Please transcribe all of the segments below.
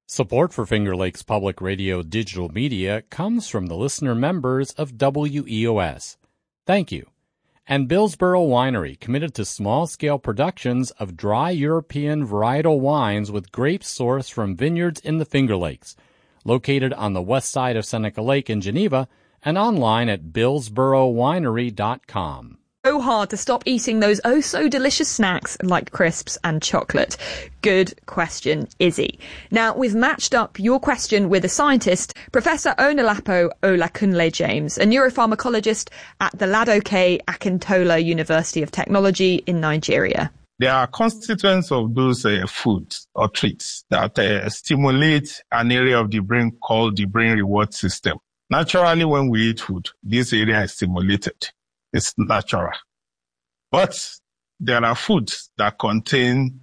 Support for Finger Lakes Public Radio digital media comes from the listener members of WEOS. Thank you. And Billsboro Winery, committed to small-scale productions of dry European varietal wines with grapes sourced from vineyards in the Finger Lakes, located on the west side of Seneca Lake in Geneva and online at billsborowinery.com. So hard to stop eating those oh-so-delicious snacks like crisps and chocolate? Good question, Izzy. Now, we've matched up your question with a scientist, Professor Onolapo Olakunle-James, a neuropharmacologist at the Ladoke Akintola University of Technology in Nigeria. There are constituents of those foods or treats that stimulate an area of the brain called the brain reward system. Naturally, when we eat food, this area is stimulated. It's natural. But there are foods that contain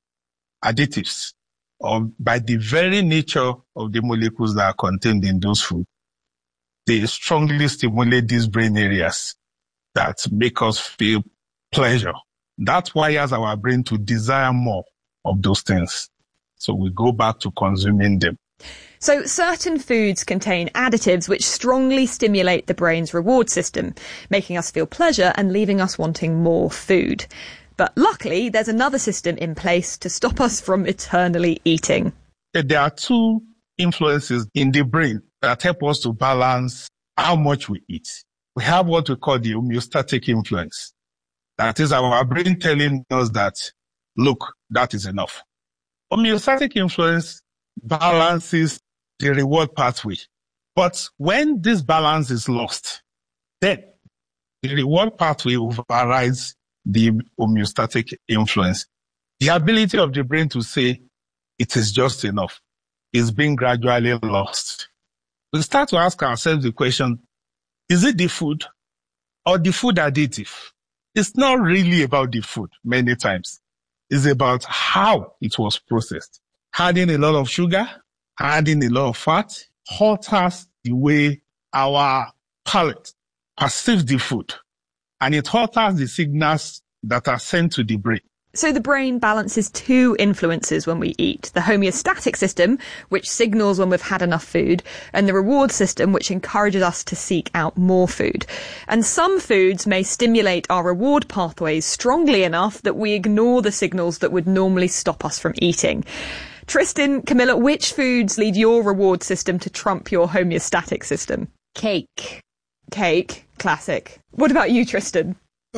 additives, or by the very nature of the molecules that are contained in those foods, they strongly stimulate these brain areas that make us feel pleasure. That wires our brain to desire more of those things. So we go back to consuming them. So certain foods contain additives which strongly stimulate the brain's reward system, making us feel pleasure and leaving us wanting more food. But luckily, there's another system in place to stop us from eternally eating. There are two influences in the brain that help us to balance how much we eat. We have what we call the homeostatic influence. That is our brain telling us that, look, that is enough. Homeostatic influence balances the reward pathway. But when this balance is lost, then the reward pathway overrides the homeostatic influence. The ability of the brain to say it is just enough is being gradually lost. We start to ask ourselves the question, is it the food or the food additive? It's not really about the food many times. It's about how it was processed. Adding a lot of sugar, adding a lot of fat, alters the way our palate perceives the food. And it alters the signals that are sent to the brain. So the brain balances two influences when we eat. The homeostatic system, which signals when we've had enough food, and the reward system, which encourages us to seek out more food. And some foods may stimulate our reward pathways strongly enough that we ignore the signals that would normally stop us from eating. Tristan, Camilla, which foods lead your reward system to trump your homeostatic system? Cake. Cake, classic. What about you, Tristan?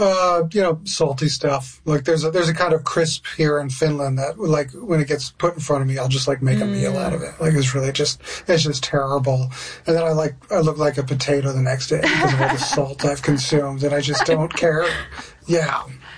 Salty stuff. Like there's a kind of crisp here in Finland that, like, when it gets put in front of me, I'll just make a meal out of it. Like it's just terrible. And then I look like a potato the next day because of all the salt I've consumed, and I just don't care. Yeah.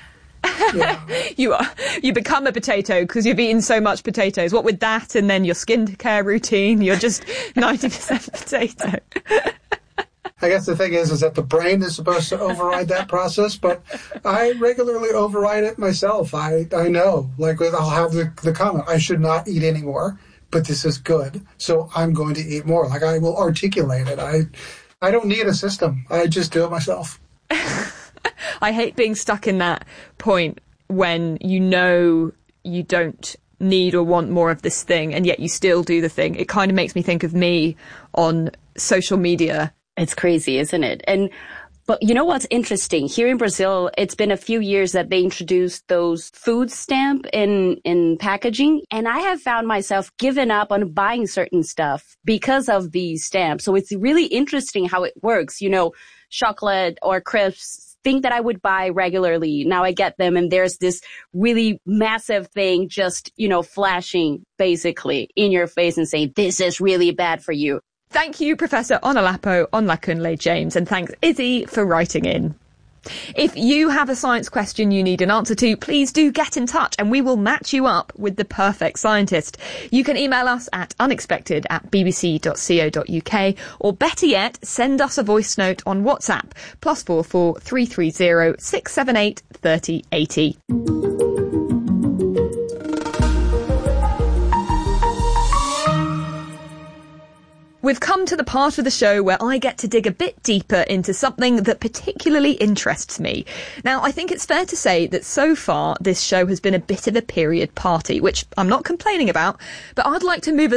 You become a potato because you've eaten so much potatoes. What with that and then your skincare routine, you're just 90% potato. I guess the thing is that the brain is supposed to override that process, but I regularly override it myself. I know. Like, I'll have the comment, I should not eat anymore, but this is good, so I'm going to eat more. Like, I will articulate it. I don't need a system. I just do it myself. I hate being stuck in that point when you know you don't need or want more of this thing, and yet you still do the thing. It kind of makes me think of me on social media. It's crazy, isn't it? But you know what's interesting? Here in Brazil, it's been a few years that they introduced those food stamp in packaging. And I have found myself giving up on buying certain stuff because of these stamps. So it's really interesting how it works. Chocolate or crisps, thing that I would buy regularly. Now I get them and there's this really massive thing just, flashing basically in your face and saying, this is really bad for you. Thank you, Professor Onolapo Olakunle-James, and thanks, Izzy, for writing in. If you have a science question you need an answer to, please do get in touch and we will match you up with the perfect scientist. You can email us at unexpected@bbc.co.uk, or better yet, send us a voice note on WhatsApp, +44 330 678 3080. We've come to the part of the show where I get to dig a bit deeper into something that particularly interests me. Now, I think it's fair to say that so far this show has been a bit of a period party, which I'm not complaining about, but I'd like to move